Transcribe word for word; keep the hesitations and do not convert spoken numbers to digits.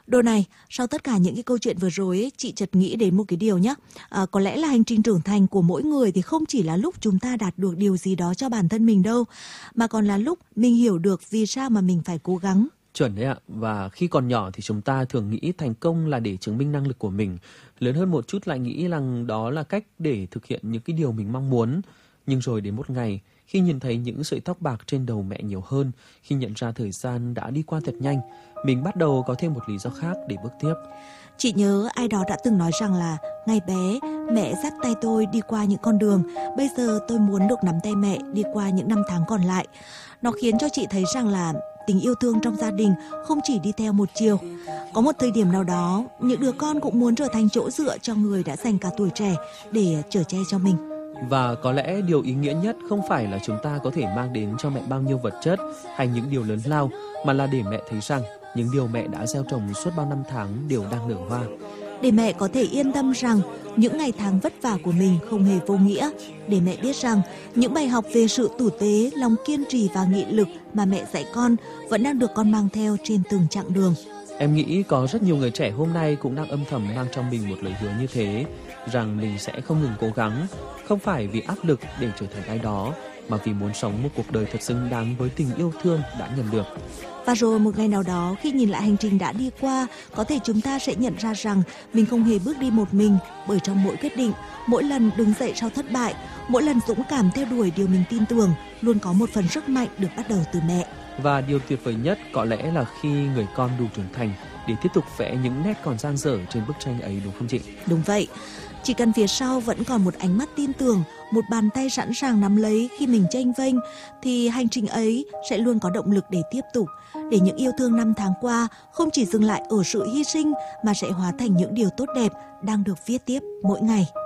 Đồ này, sau tất cả những cái câu chuyện vừa rồi ấy, chị chợt nghĩ đến một cái điều nhé. À, có lẽ là hành trình trưởng thành của mỗi người thì không chỉ là lúc chúng ta đạt được điều gì đó cho bản thân mình đâu, mà còn là lúc mình hiểu được vì sao mà mình phải cố gắng. Chuẩn đấy ạ. Và khi còn nhỏ thì chúng ta thường nghĩ thành công là để chứng minh năng lực của mình. Lớn hơn một chút lại nghĩ rằng đó là cách để thực hiện những cái điều mình mong muốn. Nhưng rồi đến một ngày, khi nhìn thấy những sợi tóc bạc trên đầu mẹ nhiều hơn, khi nhận ra thời gian đã đi qua thật nhanh, mình bắt đầu có thêm một lý do khác để bước tiếp. Chị nhớ ai đó đã từng nói rằng là ngày bé, mẹ dắt tay tôi đi qua những con đường, bây giờ tôi muốn được nắm tay mẹ đi qua những năm tháng còn lại. Nó khiến cho chị thấy rằng là tình yêu thương trong gia đình không chỉ đi theo một chiều. Có một thời điểm nào đó, những đứa con cũng muốn trở thành chỗ dựa cho người đã dành cả tuổi trẻ để chở che cho mình. Và có lẽ điều ý nghĩa nhất không phải là chúng ta có thể mang đến cho mẹ bao nhiêu vật chất hay những điều lớn lao, mà là để mẹ thấy rằng những điều mẹ đã gieo trồng suốt bao năm tháng đều đang nở hoa. Để mẹ có thể yên tâm rằng những ngày tháng vất vả của mình không hề vô nghĩa. Để mẹ biết rằng những bài học về sự tử tế, lòng kiên trì và nghị lực mà mẹ dạy con vẫn đang được con mang theo trên từng chặng đường. Em nghĩ có rất nhiều người trẻ hôm nay cũng đang âm thầm mang trong mình một lời hứa như thế, rằng mình sẽ không ngừng cố gắng, không phải vì áp lực để trở thành ai đó, mà vì muốn sống một cuộc đời thật xứng đáng với tình yêu thương đã nhận được. Và rồi một ngày nào đó, khi nhìn lại hành trình đã đi qua, có thể chúng ta sẽ nhận ra rằng mình không hề bước đi một mình, bởi trong mỗi quyết định, mỗi lần đứng dậy sau thất bại, mỗi lần dũng cảm theo đuổi điều mình tin tưởng, luôn có một phần sức mạnh được bắt đầu từ mẹ. Và điều tuyệt vời nhất có lẽ là khi người con đủ trưởng thành để tiếp tục vẽ những nét còn dang dở trên bức tranh ấy, đúng không chị? Đúng vậy. Chỉ cần phía sau vẫn còn một ánh mắt tin tưởng, một bàn tay sẵn sàng nắm lấy khi mình chênh vênh, thì hành trình ấy sẽ luôn có động lực để tiếp tục, để những yêu thương năm tháng qua không chỉ dừng lại ở sự hy sinh mà sẽ hóa thành những điều tốt đẹp đang được viết tiếp mỗi ngày.